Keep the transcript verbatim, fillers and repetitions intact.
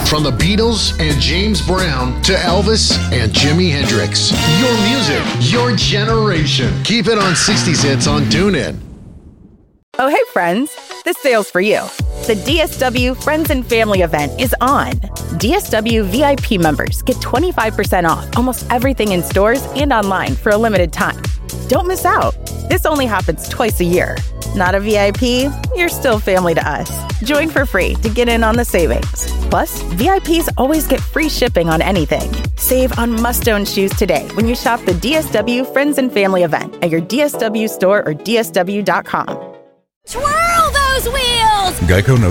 From the Beatles and James Brown to Elvis and Jimi Hendrix. Your music, your generation. Keep it on sixties Hits on TuneIn. Oh, hey, friends. This sale's for you. The D S W Friends and Family event is on. D S W V I P members get twenty-five percent off almost everything in stores and online for a limited time. Don't miss out. This only happens twice a year. Not a V I P? You're still family to us. Join for free to get in on the savings. Plus, V I Ps always get free shipping on anything. Save on must-own shoes today when you shop the D S W Friends and Family event at your D S W store or D S W dot com. Twirl those wheels! Geico knows